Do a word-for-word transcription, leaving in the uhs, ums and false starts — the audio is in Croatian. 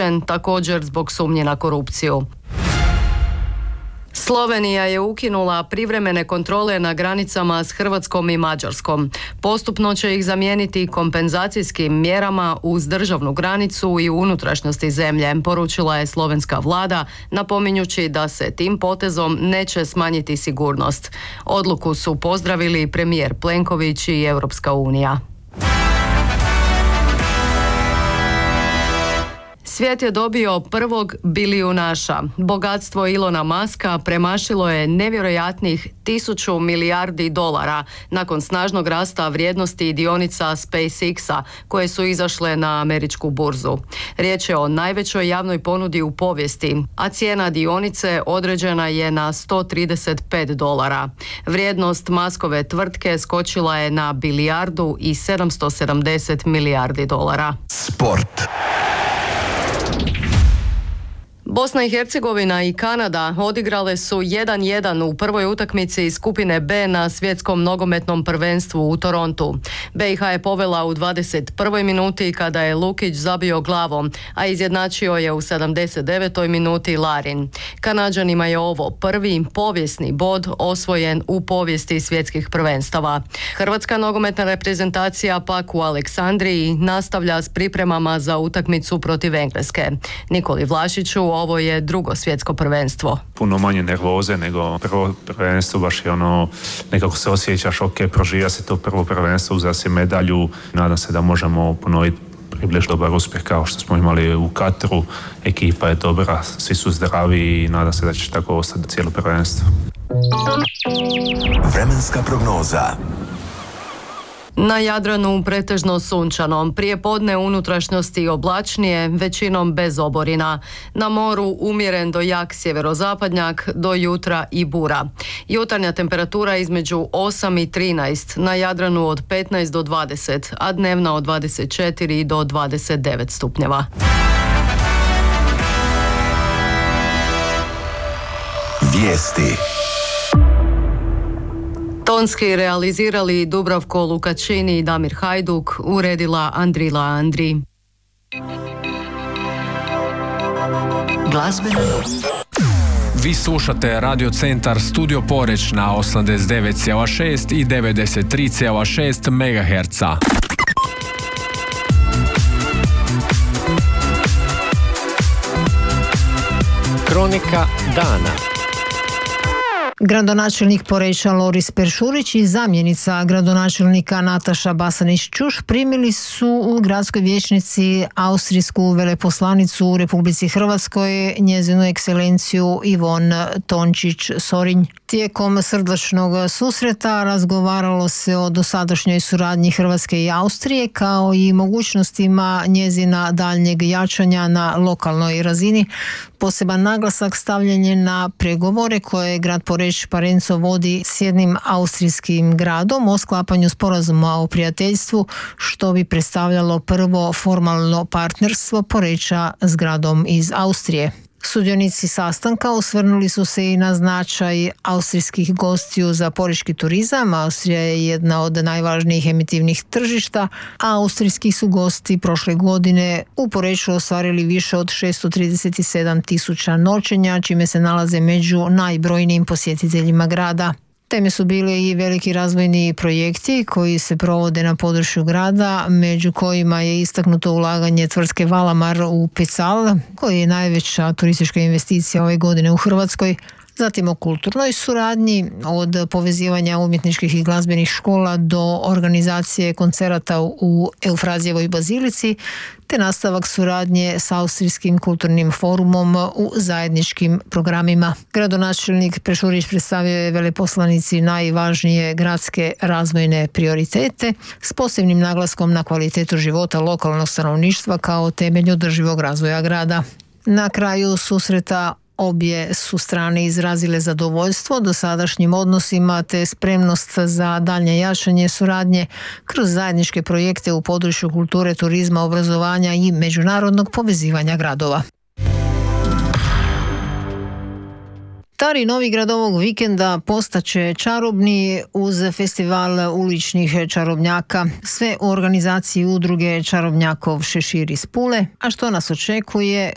osuđen također zbog sumnje na korupciju. Slovenija je ukinula privremene kontrole na granicama s Hrvatskom i Mađarskom. Postupno će ih zamijeniti kompenzacijskim mjerama uz državnu granicu i unutrašnjosti zemlje, poručila je slovenska vlada, napominjući da se tim potezom neće smanjiti sigurnost. Odluku su pozdravili premijer Plenković i Europska unija. Svijet je dobio prvog bilijunaša. Bogatstvo Ilona Muska premašilo je nevjerojatnih tisuću milijardi dolara nakon snažnog rasta vrijednosti dionica SpaceX-a koje su izašle na američku burzu. Riječ je o najvećoj javnoj ponudi u povijesti, a cijena dionice određena je na sto trideset pet dolara. Vrijednost Muskove tvrtke skočila je na bilijardu i sedamsto sedamdeset milijardi dolara. Sport. Bosna i Hercegovina i Kanada odigrale su jedan jedan u prvoj utakmici iz skupine B na svjetskom nogometnom prvenstvu u Torontu. B i H je povela u dvadeset prvoj minuti kada je Lukić zabio glavom, a izjednačio je u sedamdeset devetoj minuti Larin. Kanađanima je ovo prvi povijesni bod osvojen u povijesti svjetskih prvenstava. Hrvatska nogometna reprezentacija pak u Aleksandriji nastavlja s pripremama za utakmicu protiv Engleske. Nikoli Vlašiću, ovo je drugo svjetsko prvenstvo. Puno manje nervoze nego prvo prvenstvo, baš je ono, nekako se osjećaš, ok, proživlja se to prvo prvenstvo, uzeo si medalju, nadam se da možemo ponoviti približno dobar uspjeh kao što smo imali u Katru, ekipa je dobra, svi su zdravi i nadam se da će tako ostati cijelo prvenstvo. Vremenska prognoza. Na Jadranu pretežno sunčano, prije podne unutrašnjosti oblačnije, većinom bez oborina. Na moru umjeren do jak sjeverozapadnjak, do jutra i bura. Jutarnja temperatura između osam i trinaest, na Jadranu od petnaest do dvadeset, a dnevna od dvadeset četiri do dvadeset devet stupnjeva. Vijesti. Tonski realizirali Dubravko Lukačini i Damir Hajduk, uredila Andrila Andri. Glazbena noć. Vi slušate Radio Centar Studio Poreć na osamdeset devet zarez šest i devedeset tri zarez šest megaherca. Kronika dana. Gradonačelnik Poreča Loris Peršurić i zamjenica gradonačelnika Nataša Basanić-Čuš primili su u gradskoj vijećnici austrijsku veleposlanicu u Republici Hrvatskoj, njezinu ekscelenciju Ivon Tončić-Sorinj. Tijekom srdačnog susreta razgovaralo se o dosadašnjoj suradnji Hrvatske i Austrije kao i mogućnostima njezina daljnjeg jačanja na lokalnoj razini. Poseban naglasak stavljen je na pregovore koje grad Poreč Parenco vodi s jednim austrijskim gradom o sklapanju sporazuma o prijateljstvu, što bi predstavljalo prvo formalno partnerstvo Poreča s gradom iz Austrije. Sudionici sastanka osvrnuli su se i na značaj austrijskih gostiju za porečki turizam. Austrija je jedna od najvažnijih emitivnih tržišta, a austrijski su gosti prošle godine u Poreču ostvarili više od šesto trideset sedam tisuća noćenja, čime se nalaze među najbrojnijim posjetiteljima grada. Teme su bili i veliki razvojni projekti koji se provode na području grada, među kojima je istaknuto ulaganje tvrtke Valamar u Pecal, koji je najveća turistička investicija ove godine u Hrvatskoj. Zatim o kulturnoj suradnji, od povezivanja umjetničkih i glazbenih škola do organizacije koncerata u Eufrazijevoj bazilici, te nastavak suradnje s Austrijskim kulturnim forumom u zajedničkim programima. Gradonačelnik Peršurić predstavio je veleposlanici najvažnije gradske razvojne prioritete s posebnim naglaskom na kvalitetu života lokalnog stanovništva kao temelj održivog razvoja grada. Na kraju susreta obje su strane izrazile zadovoljstvo dosadašnjim odnosima te spremnost za daljnje jačanje suradnje kroz zajedničke projekte u području kulture, turizma, obrazovanja i međunarodnog povezivanja gradova. Stari novi grad ovog vikenda postaće čarobni uz festival uličnih čarobnjaka, sve u organizaciji udruge Čarobnjakov šešir iz Pule. A što nas očekuje?